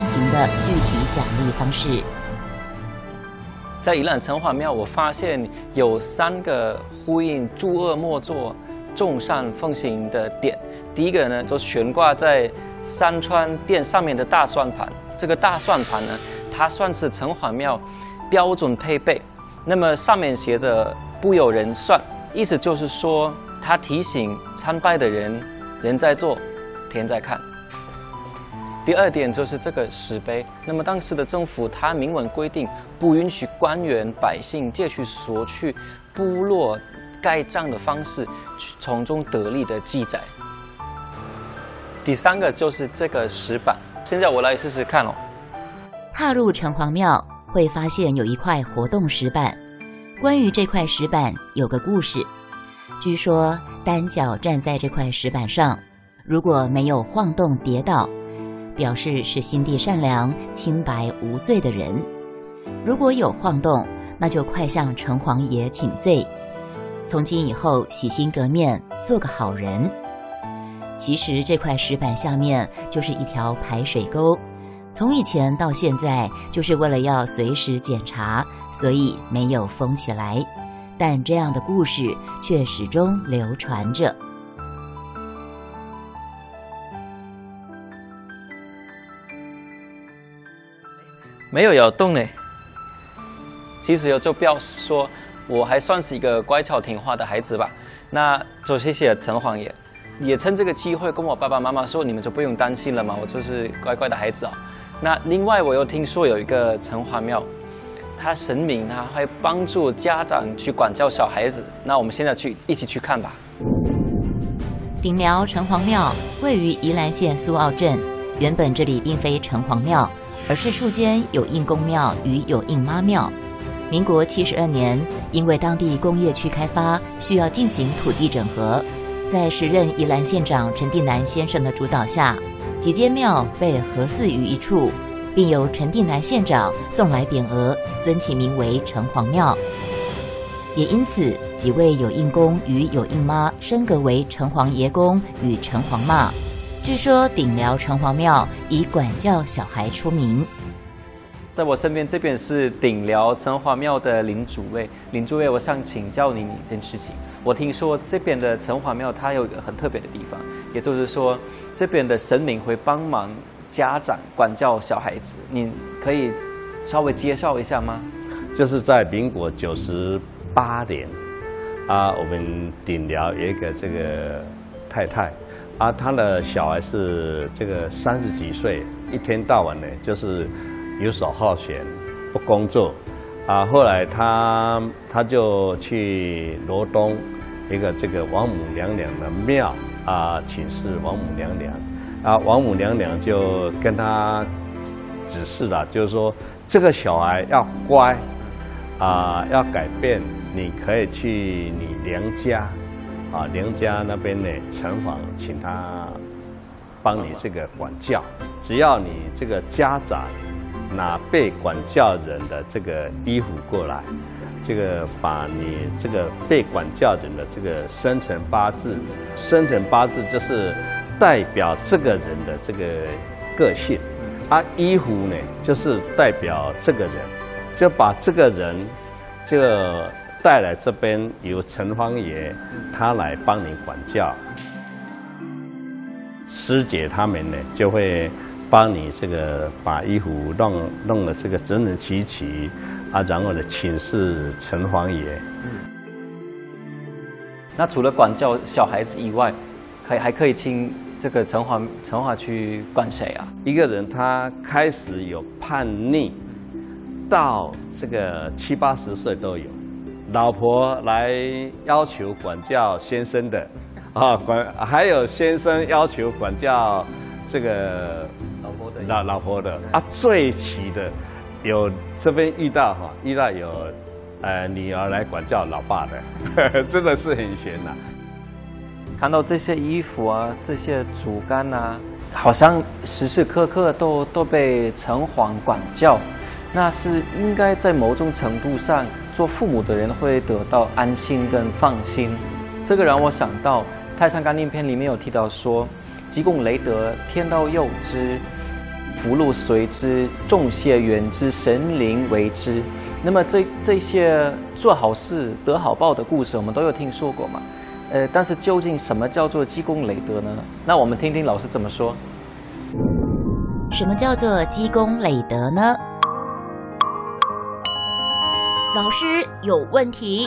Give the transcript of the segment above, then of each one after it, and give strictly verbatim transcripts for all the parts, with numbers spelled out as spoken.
行的具体奖励方式。 在宜兰城隍庙，我发现有三个呼应诸恶莫作、众善奉行的点。第一个呢，就悬挂在山川殿上面的大算盘。这个大算盘呢，它算是城隍庙标准配备。那么上面写着“不有人算”，意思就是说，它提醒参拜的人，人在做，天在看。第二点就是这个石碑。那么当时的政府，它明文规定，不允许官员、百姓借去索取部落盖章的方式，从中得利的记载。第三个就是这个石板。现在我来试试看哦。 踏入城隍庙，会发现有一块活动石板。关于这块石板有个故事，据说单脚站在这块石板上，如果没有晃动跌倒，表示是心地善良、清白无罪的人；如果有晃动，那就快向城隍爷请罪，从今以后洗心革面，做个好人。其实这块石板下面就是一条排水沟，从以前到现在，就是为了要随时检查，所以没有封起来。但这样的故事却始终流传着。 没有摇动呢，其实就表示说我还算是一个乖巧听话的孩子吧。那就谢谢城隍爷，也趁这个机会跟我爸爸妈妈说，你们就不用担心了嘛，我就是乖乖的孩子啊。那另外我又听说有一个城隍庙，他神明他会帮助家长去管教小孩子。那我们现在去一起去看吧。 顶寮城隍庙位于宜兰县苏澳镇，原本这里并非城隍庙，而是数间有应公庙与有应妈庙。民国七十二年，因为当地工业区开发需要进行土地整合，在时任宜兰县长陈定南先生的主导下，几间庙被合祀于一处，并由陈定南县长送来匾额，尊其名为城隍庙。也因此，几位有应公与有应妈升格为城隍爷公与城隍妈。据说顶寮城隍庙以管教小孩出名。 在我身边这边是顶寮城隍庙的林主位，林主位，我想请教您一件事情。我听说这边的城隍庙它有一个很特别的地方，也就是说这边的神明会帮忙家长管教小孩子，你可以稍微介绍一下吗？ 就是在民国九十八年啊，我们顶寮有一个这个太太啊，她的小孩是这个三十几岁，一天到晚呢就是游手好闲，不工作啊。后来她她就去罗东一个这个王母娘娘的庙啊，请示王母娘娘啊，王母娘娘就跟她指示了，就是说这个小孩要乖啊，要改变，你可以去你娘家啊，娘家那边呢城隍请他帮你这个管教，只要你这个家长拿被管教人的这个衣服过来，这个把你这个被管教人的这个生辰八字，生辰八字就是代表这个人的这个个性，啊，衣服呢就是代表这个人，就把这个人这个带来这边，由城隍爷他来帮你管教，师姐他们呢就会帮你这个把衣服弄弄了这个整整齐齐啊，然后呢请示城隍爷。 嗯。那除了管教小孩子以外，可以还可以请这个城隍城隍去管谁啊？ 一个人他开始有叛逆，到这个七八十岁都有，老婆来要求管教先生的，啊管还有先生要求管教这个老婆的老老婆的啊，最齐的有这边遇到哈，遇到有呃女儿来管教老爸的，真的是很悬呐、啊。 看到这些衣服啊，这些竹竿啊，好像时时刻刻都都被城隍管教，那是应该在某种程度上，做父母的人会得到安心跟放心。这个让我想到《太上纲领篇》里面有提到说，积功累德，天道佑之。 福禄随之，众邪远之，神灵为之。那么这这些做好事得好报的故事，我们都有听说过嘛？呃，但是究竟什么叫做积功累德呢？那我们听听老师怎么说。 什么叫做积功累德呢？老师有问题。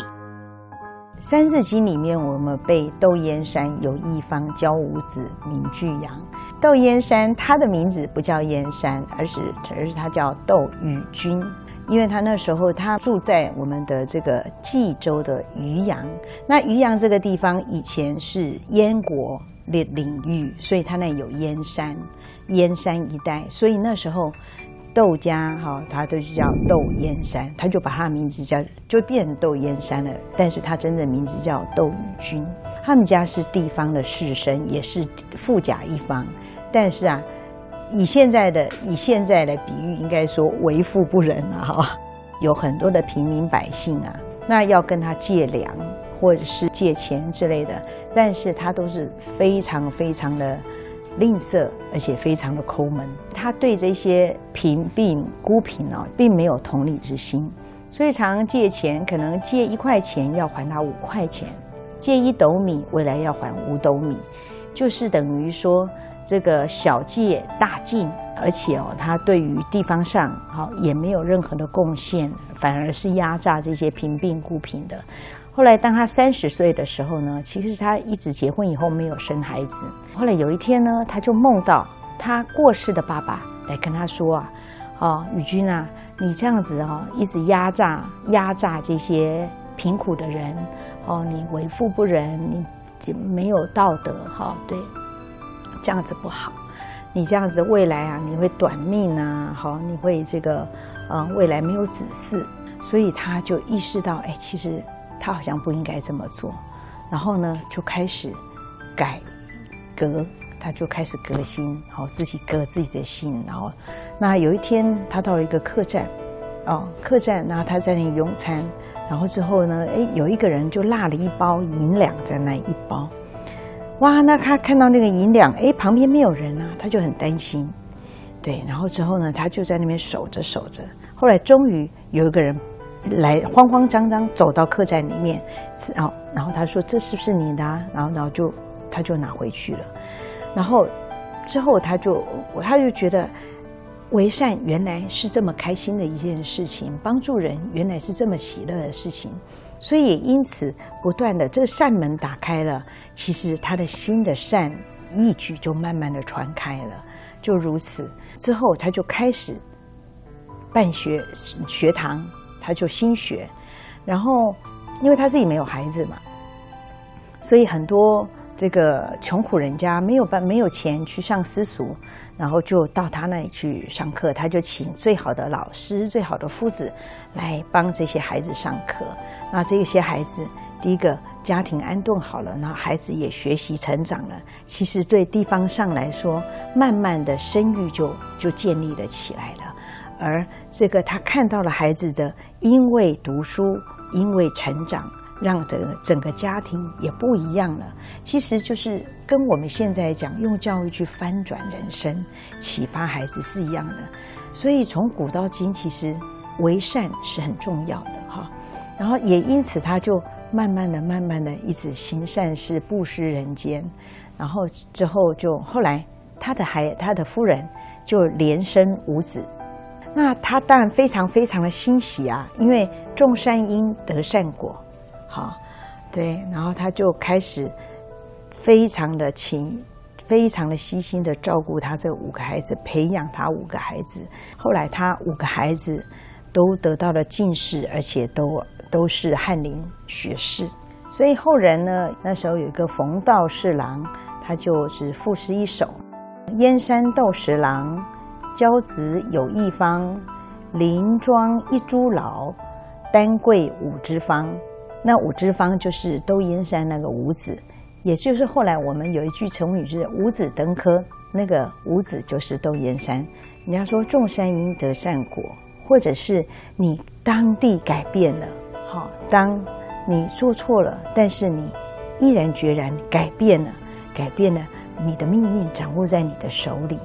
《三字经》里面，我们背窦燕山有一方，教五子，名俱扬。窦燕山他的名字不叫燕山，而是而是他叫窦禹君，因为他那时候他住在我们的这个冀州的渔阳。那渔阳这个地方以前是燕国的领域，所以他那有燕山，燕山一带，所以那时候窦家哈，他都叫窦燕山，他就把他的名字叫就变成窦燕山了。但是他真正名字叫窦禹君。他们家是地方的士绅，也是富甲一方。但是啊，以现在的以现在的比喻，应该说为富不仁啊哈。有很多的平民百姓啊，那要跟他借粮或者是借钱之类的，但是他都是非常非常的吝啬，而且非常的抠门。他对这些贫病孤贫哦，并没有同理之心，所以常常借钱，可能借一块钱要还他五块钱，借一斗米未来要还五斗米，就是等于说这个小借大进，而且哦，他对于地方上好也没有任何的贡献，反而是压榨这些贫病孤贫的。后来当他三十岁的时候呢，其实他一直结婚以后没有生孩子。后来有一天呢，他就梦到他过世的爸爸来跟他说啊，哦，禹君啊，你这样子哦，一直压榨压榨这些贫苦的人，哦，你为富不仁，你没有道德，哈、哦，对，这样子不好。你这样子未来啊，你会短命啊，好，你会这个，呃，未来没有子嗣。所以他就意识到，哎，其实他好像不应该这么做，然后呢，就开始改革，他就开始革新，好，自己革自己的心。然后，那有一天他到了一个客栈，哦，客栈，然后他在那里用餐，然后之后呢，哎，有一个人就落了一包银两在那一包，哇，那他看到那个银两，哎，旁边没有人啊，他就很担心，对，然后之后呢，他就在那边守着守着，后来终于有一个人来慌慌张张走到客栈里面，哦，然后他说这是不是你的啊？然后然后就他就拿回去了，然后之后他就他就觉得为善原来是这么开心的一件事情，帮助人原来是这么喜乐的事情，所以也因此不断的这个善门打开了，其实他的心的善义举就慢慢的传开了，就如此之后他就开始办学学堂。他就新学，然后因为他自己没有孩子嘛，所以很多这个穷苦人家没有办没有钱去上私塾，然后就到他那里去上课，他就请最好的老师、最好的夫子来帮这些孩子上课。那这些孩子，第一个家庭安顿好了，然后孩子也学习成长了，其实对地方上来说，慢慢的声誉就就建立了起来了。而这个他看到了孩子的因为读书因为成长，让的整个家庭也不一样了，其实就是跟我们现在讲用教育去翻转人生启发孩子是一样的。所以从古到今其实为善是很重要的哈，然后也因此他就慢慢的慢慢的一直行善事布施人间，然后之后就后来他的孩他的夫人就连生五子。那他当然非常非常的欣喜啊，因为种善因得善果，好，对，然后他就开始非常的勤，非常的悉心的照顾他这五个孩子，培养他五个孩子。后来他五个孩子都得到了进士，而且都都是翰林学士。所以后人呢，那时候有一个冯道侍郎，他就是赋诗一首：燕山窦十郎，骄子有一方，林庄一株老，丹桂五枝方。那五枝方就是窦燕山那个五子，也就是后来我们有一句成语是五子登科，那个五子就是窦燕山。人家说种善因得善果，或者是你当地改变了，好，当你做错了，但是你毅然决然改变了，改变了，你的命运掌握在你的手里。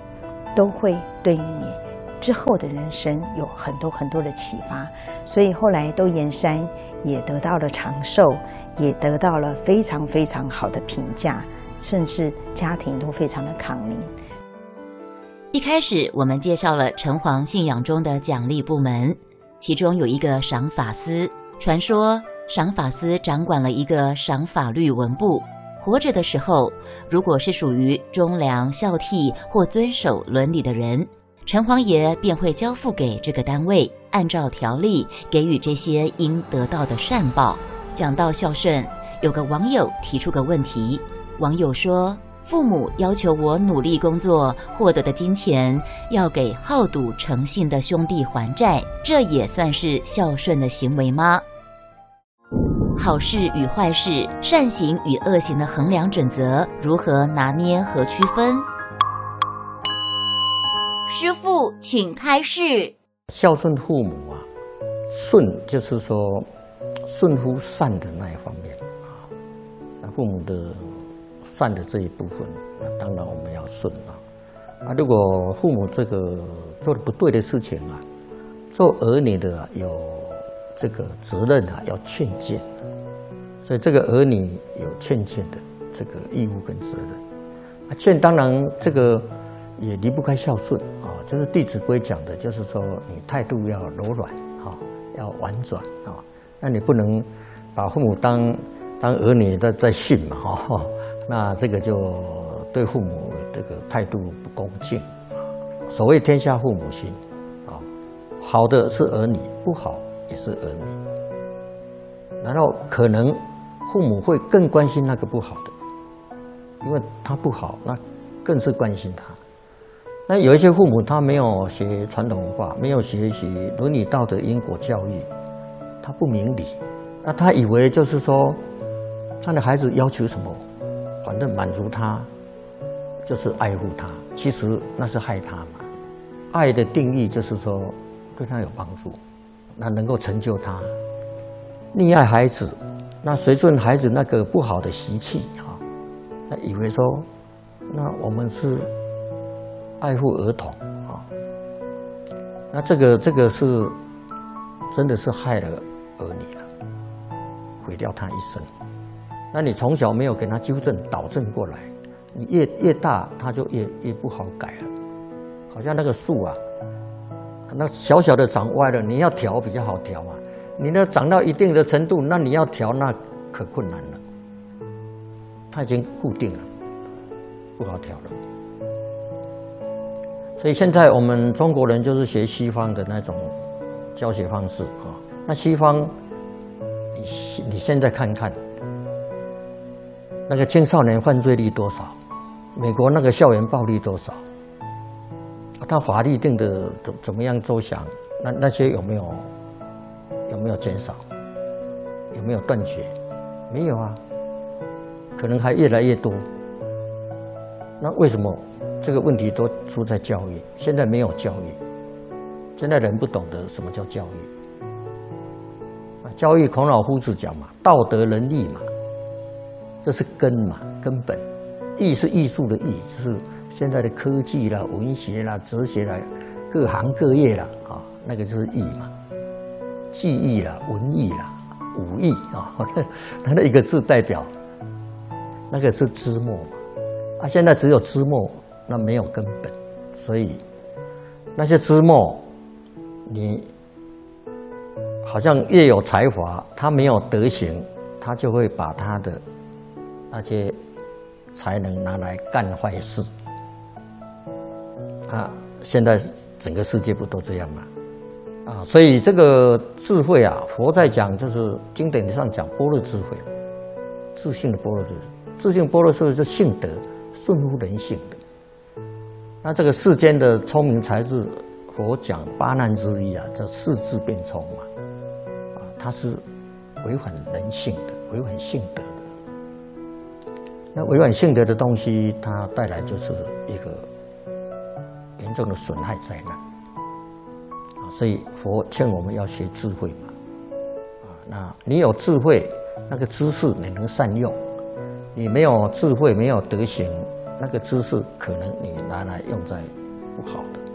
都会对于你之后的人生有很多很多的启发。所以后来窦燕山也得到了长寿，也得到了非常非常好的评价，甚至家庭都非常的康宁。 一开始我们介绍了城隍信仰中的奖励部门，其中有一个赏法司。传说赏法司掌管了一个赏法律文部，活着的时候，如果是属于忠良孝悌或遵守伦理的人，城隍爷便会交付给这个单位，按照条例给予这些应得到的善报。讲到孝顺，有个网友提出个问题，网友说，父母要求我努力工作获得的金钱要给好赌成性的兄弟还债，这也算是孝顺的行为吗？好事与坏事，善行与恶行的衡量准则如何拿捏和区分？师父，请开示。 孝顺父母啊，顺就是说顺乎善的那一方面啊，那父母的善的这一部分，那当然我们要顺啊。啊，如果父母这个做的不对的事情啊，做儿女的、啊、有这个责任啊，要劝谏。所以这个儿女有劝谏的这个义务跟责任。啊，劝当然这个也离不开孝顺啊，就是《弟子规》讲的，就是说你态度要柔软啊，要婉转啊。那你不能把父母当当儿女在在训嘛哈，那这个就对父母这个态度不恭敬啊。所谓天下父母心啊，好的是儿女，不好也是儿女。然后可能父母会更关心那个不好的，因为他不好，那更是关心他。那有一些父母他没有学传统文化，没有学习伦理道德因果教育，他不明理，那他以为就是说他的孩子要求什么，反正满足他就是爱护他，其实那是害他嘛。爱的定义就是说对他有帮助，那能够成就他。溺爱孩子，那随顺孩子那个不好的习气啊，那以为说，那我们是爱护儿童啊，那这个这个是真的是害了儿女了，毁掉他一生。那你从小没有给他纠正导正过来，你越越大他就越越不好改了。好像那个树啊，那小小的长歪了，你要调比较好调嘛。你那长到一定的程度，那你要调那可困难了。它已经固定了，不好调了。所以现在我们中国人就是学西方的那种教学方式啊。那西方，你你现在看看，那个青少年犯罪率多少？美国那个校园暴力多少？他法律定的怎怎么样周详？那那些有没有？有没有减少？有没有断绝？没有啊，可能还越来越多。那为什么这个问题都出在教育？现在没有教育，现在人不懂得什么叫教育。啊，教育孔老夫子讲嘛，道德仁义嘛，这是根嘛，根本。艺是艺术的艺，就是现在的科技啦、文学啦、哲学啦，各行各业啦，啊，那个就是艺嘛。技艺啦、文艺啦、武艺啊，它的一个字代表，那个是枝末嘛。啊，现在只有枝末，那没有根本，所以那些枝末，你好像越有才华，他没有德行，他就会把他的那些才能拿来干坏事。啊，现在整个世界不都这样吗？啊，所以这个智慧啊，佛在讲就是经典上讲般若智慧，自性的般若智慧，自性般若智慧是性德，顺乎人性的。那这个世间的聪明才智，佛讲八难之一啊，叫世智变聪嘛，啊，它是违反人性的，违反性德的。那违反性德的东西，它带来就是一个严重的损害灾难。所以佛劝我们要学智慧嘛，啊，那你有智慧，那个知识你能善用；你没有智慧，没有德行，那个知识可能你拿来用在不好的。